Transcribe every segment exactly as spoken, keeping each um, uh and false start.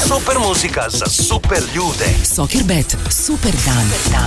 Super muzika za super ljude. Soccerbet, super dan. dan.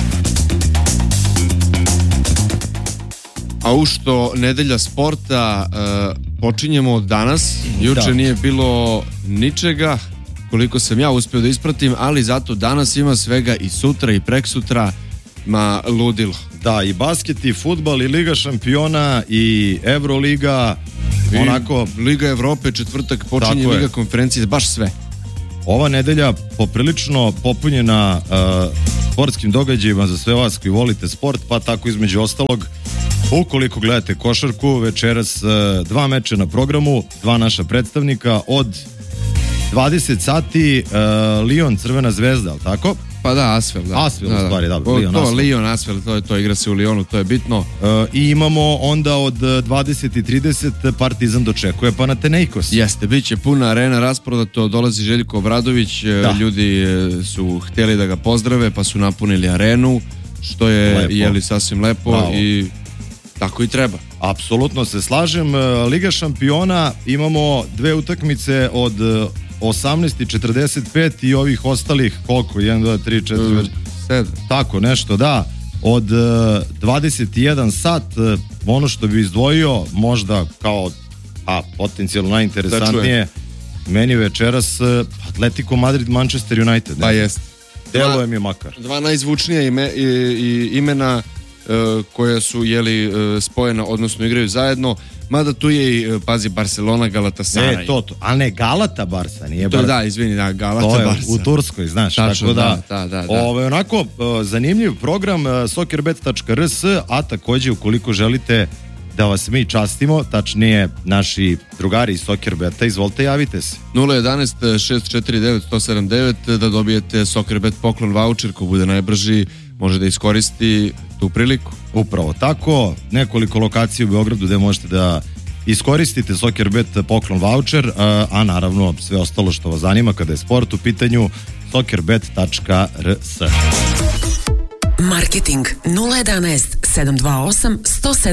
A u što nedelja sporta, uh, počinjemo danas. Juče da. Nije bilo ničega, koliko sam ja uspio da ispratim, ali zato danas ima svega i sutra i preksutra, ma ludilo. Da, i basket, i fudbal, i Liga šampiona, i Euroliga, I onako... Liga Evrope, četvrtak počinje Liga je. Konferencije, baš sve. Ova nedelja poprilično popunjena uh, sportskim događajima za sve vas koji volite sport, pa tako između ostalog, ukoliko gledate košarku, večeras uh, dva meča na programu, dva naša predstavnika od dvadeset sati, uh, Lyon Crvena zvezda, ali tako? Pa da, Asvel, da. Asvel, da, u stvari, da. da. Lyon, to, Asvel. Lyon, Asvel, to je to, igra se u Lyonu, to je bitno. Uh, I imamo onda od dvadeset i trideset Partizan dočekuje Panathinaikos. Jeste, bit će puna arena rasprodato, dolazi Željko Obradović, da. Ljudi su htjeli da ga pozdrave, pa su napunili arenu, što je lepo. Jeli sasvim lepo. Bravo. I tako i treba. Apsolutno se slažem. Liga šampiona, imamo dve utakmice od osamnaest i četrdeset pet i ovih ostalih, koliko? jedan, dva, tri, četiri, sedam Tako, nešto, da. Od dvadeset i jedan sat, ono što bi izdvojio, možda kao a, potencijalno najinteresantnije, meni večeras Atletico Madrid, Manchester United. Pa jest. Deluje mi makar. Dva najzvučnija ime, i, i, imena uh, koja su, jeli, uh, spojena, odnosno igraju zajedno. Mada tu je i, pazi, Barcelona, Galatasaray. E, to, to. Ali ne, Galata Barsa, nije to, Barsa. Da, izvini, da, Galata to je Barsa. U Turskoj, znaš. Tačno, tako da, da, da, da, da. Ove, onako, uh, zanimljiv program, uh, soccerbet tačka r s, a takođe, ukoliko želite da vas mi častimo, tačnije naši drugari iz Soccerbeta, izvolite, javite se. nula jedan šest četiri devet jedan sedam devet da dobijete Soccerbet poklon voucher, ko bude najbrži može da iskoristi tu priliku. Upravo tako, nekoliko lokacija u Beogradu gde možete da iskoristite Soccerbet poklon voucher, a, a naravno sve ostalo što vas zanima kada je sport u pitanju, soccerbet tačka r s. Marketing nula jedan sedam dva osam sto sedam